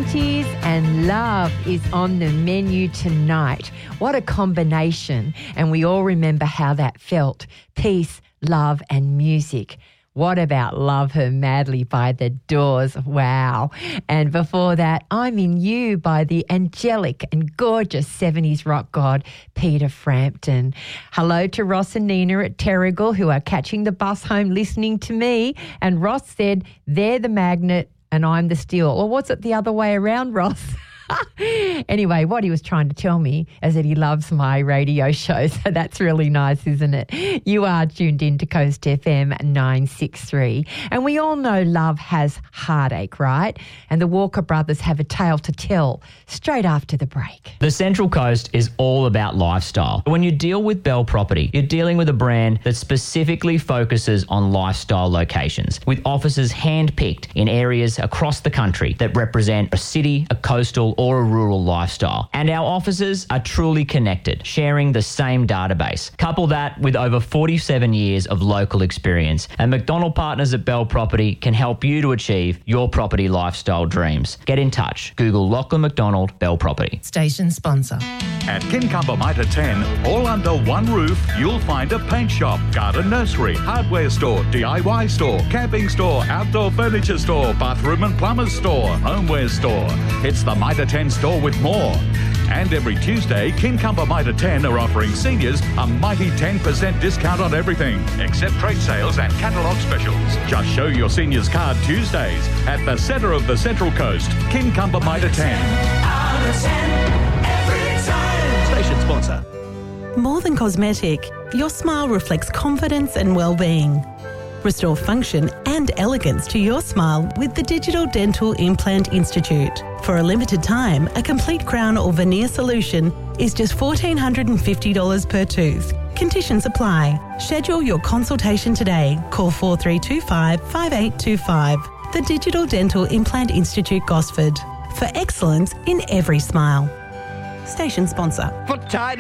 Liberties and love is on the menu tonight. What a combination. And we all remember how that felt. Peace, love and music. What about Love Her Madly by The Doors? Wow. And before that, I'm in You by the angelic and gorgeous 70s rock god Peter Frampton. Hello to Ross and Nina at Terrigal who are catching the bus home listening to me. And Ross said, they're the magnet and I'm the steel. Or was it the other way around, Ross? Anyway, what he was trying to tell me is that he loves my radio show, so that's really nice, isn't it? You are tuned in to Coast FM 963, and we all know love has heartache, right? And the Walker brothers have a tale to tell straight after the break. The Central Coast is all about lifestyle. When you deal with Bell Property, you're dealing with a brand that specifically focuses on lifestyle locations, with offices hand-picked in areas across the country that represent a city, a coastal or a rural lifestyle. And our offices are truly connected, sharing the same database. Couple that with over 47 years of local experience, and McDonald Partners at Bell Property can help you to achieve your property lifestyle dreams. Get in touch. Google Lachlan McDonald Bell Property. Station sponsor. At Kincumber Mitre 10, all under one roof, you'll find a paint shop, garden nursery, hardware store, DIY store, camping store, outdoor furniture store, bathroom and plumber's store, homeware store. It's the Mitre 10 store with more. And every Tuesday, Kincumber Mitre 10 are offering seniors a mighty 10% discount on everything, except trade sales and catalogue specials. Just show your seniors card Tuesdays at the centre of the Central Coast, Kincumber Mitre 10. Out of 10, every time. Station sponsor. More than cosmetic, your smile reflects confidence and well-being. Restore function and elegance to your smile with the Digital Dental Implant Institute. For a limited time, a complete crown or veneer solution is just $1,450 per tooth. Conditions apply. Schedule your consultation today. Call 4325 5825. The Digital Dental Implant Institute, Gosford. For excellence in every smile. Station sponsor.